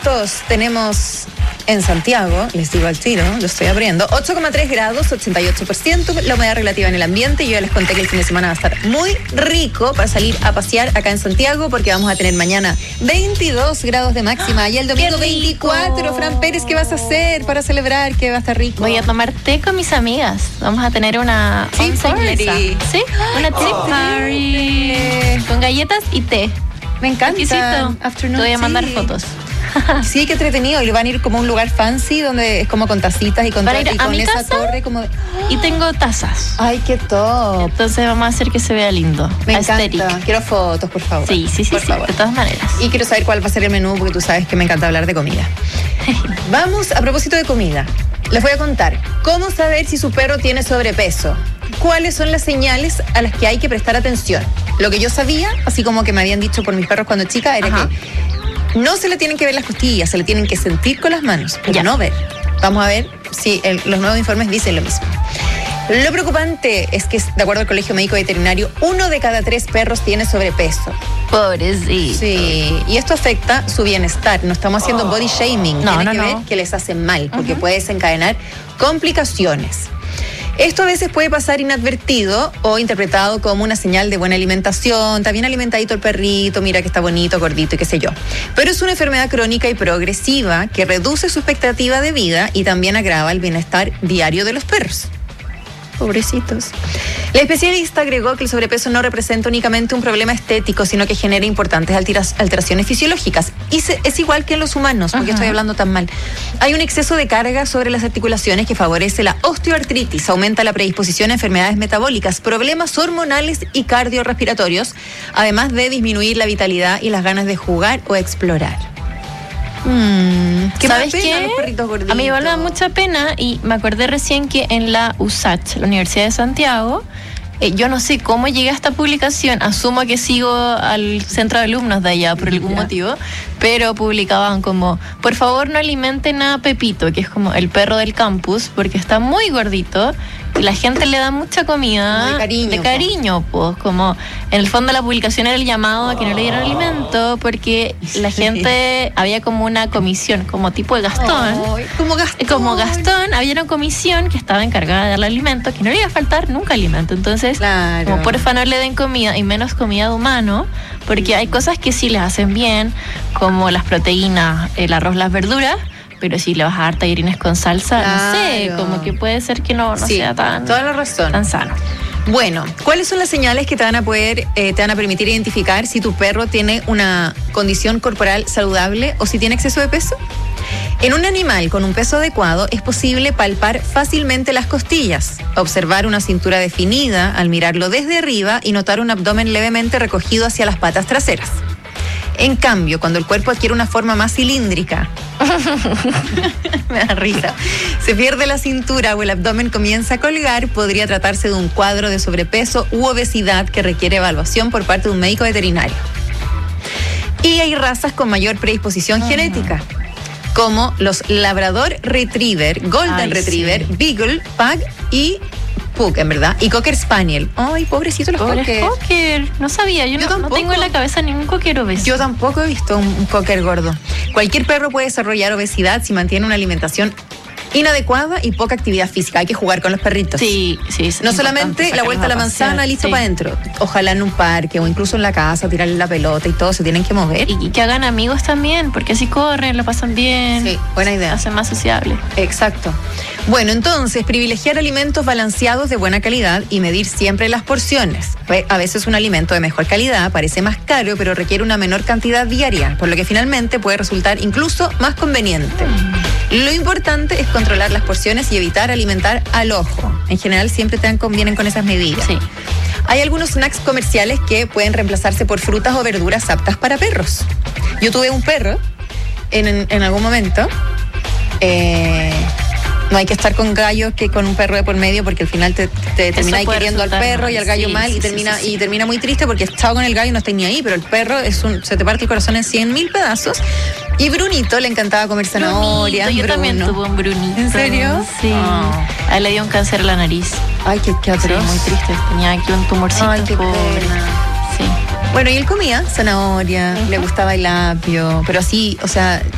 vientos tenemos en Santiago, les digo al tiro, lo estoy abriendo, 8,3 grados, 88%, la humedad relativa en el ambiente. Yo ya les conté que el fin de semana va a estar muy rico para salir a pasear acá en Santiago, porque vamos a tener mañana 22 grados de máxima y el domingo 24. Fran Pérez, ¿qué vas a hacer para celebrar que va a estar rico? Voy a tomar té con mis amigas. Vamos a tener una tea party. ¿Sí? Una tea party con galletas y té. Me encanta. Te voy a mandar fotos. Sí, qué entretenido. Y van a ir como a un lugar fancy donde es como con tacitas y con, y con esa casa, torre como de... Y tengo tazas. Ay, qué top. Entonces vamos a hacer que se vea lindo. Me encanta. Quiero fotos, por favor. Sí, por favor. De todas maneras. Y quiero saber cuál va a ser el menú, porque tú sabes que me encanta hablar de comida. Vamos, a propósito de comida, les voy a contar cómo saber si su perro tiene sobrepeso. ¿Cuáles son las señales a las que hay que prestar atención? Lo que yo sabía, así como que me habían dicho por mis perros cuando chica, era que no se le tienen que ver las costillas, se le tienen que sentir con las manos, pero no ver. Vamos a ver si los nuevos informes dicen lo mismo. Lo preocupante es que, de acuerdo al Colegio Médico Veterinario, 1 de cada 3 perros tiene sobrepeso. Pobrecito. Sí, y esto afecta su bienestar. No estamos haciendo body shaming. Tiene que ver que les hace mal, porque puede desencadenar complicaciones. Esto a veces puede pasar inadvertido o interpretado como una señal de buena alimentación. Está bien alimentadito el perrito, mira que está bonito, gordito y qué sé yo. Pero es una enfermedad crónica y progresiva que reduce su expectativa de vida y también agrava el bienestar diario de los perros. Pobrecitos. La especialista agregó que el sobrepeso no representa únicamente un problema estético, sino que genera importantes alteraciones fisiológicas. Y es igual que en los humanos, porque estoy hablando tan mal. Hay un exceso de carga sobre las articulaciones que favorece la osteoartritis, aumenta la predisposición a enfermedades metabólicas, problemas hormonales y cardiorrespiratorios, además de disminuir la vitalidad y las ganas de jugar o explorar. ¿Sabes qué? A mí me da mucha pena y me acordé recién que en la USACH, la Universidad de Santiago, yo no sé cómo llegué a esta publicación, asumo que sigo al centro de alumnos de allá por algún motivo, pero publicaban como, por favor no alimenten a Pepito, que es como el perro del campus, porque está muy gordito y la gente le da mucha comida de cariño, pues como en el fondo la publicación era el llamado a que no le dieran alimento, porque la gente, había como una comisión, como tipo de Gastón, como Gastón, había una comisión que estaba encargada de darle alimento, que no le iba a faltar nunca alimento. Entonces, como porfa no le den comida y menos comida de humano, porque hay cosas que sí les hacen bien, como las proteínas, el arroz, las verduras, pero si le vas a dar tallarines con salsa, no sé, como que puede ser que no sea toda la razón, tan sano. Bueno, ¿cuáles son las señales que te van a permitir identificar si tu perro tiene una condición corporal saludable o si tiene exceso de peso? En un animal con un peso adecuado es posible palpar fácilmente las costillas, observar una cintura definida al mirarlo desde arriba y notar un abdomen levemente recogido hacia las patas traseras. En cambio, cuando el cuerpo adquiere una forma más cilíndrica, me da risa, se pierde la cintura o el abdomen comienza a colgar, podría tratarse de un cuadro de sobrepeso u obesidad que requiere evaluación por parte de un médico veterinario. Y hay razas con mayor predisposición genética, como los Labrador Retriever, Golden Retriever, Beagle, Pug y Pug, en verdad, y Cocker Spaniel. Ay, pobrecito los Cocker. No sabía, yo no tengo en la cabeza ningún cocker obeso. Yo tampoco he visto un cocker gordo. Cualquier perro puede desarrollar obesidad si mantiene una alimentación inadecuada y poca actividad física. Hay que jugar con los perritos. Sí. No solamente la vuelta a la manzana, listo para adentro. Ojalá en un parque o incluso en la casa, tirarle la pelota y todo, se tienen que mover. Y que hagan amigos también, porque así corren, lo pasan bien. Sí, buena idea. Hacen más sociables. Exacto. Bueno, entonces, privilegiar alimentos balanceados de buena calidad y medir siempre las porciones. A veces un alimento de mejor calidad parece más caro, pero requiere una menor cantidad diaria, por lo que finalmente puede resultar incluso más conveniente. Lo importante es controlar las porciones y evitar alimentar al ojo. En general siempre te convienen con esas medidas. Sí. Hay algunos snacks comerciales que pueden reemplazarse por frutas o verduras aptas para perros. Yo tuve un perro en algún momento. No hay que estar con gallos que con un perro de por medio, porque al final te terminas queriendo al perro y al gallo mal y termina muy triste porque estaba con el gallo y no está ni ahí, pero el perro se te parte el corazón en 100.000 pedazos. Y Brunito le encantaba comer zanahoria. Yo también tuve un Brunito. ¿En serio? Sí. A él le dio un cáncer en la nariz. Ay, qué atroz. Sí, muy triste. Tenía aquí un tumorcito. Ay, qué pena. Sí. Bueno, y él comía zanahoria, le gustaba el apio, pero así, o sea,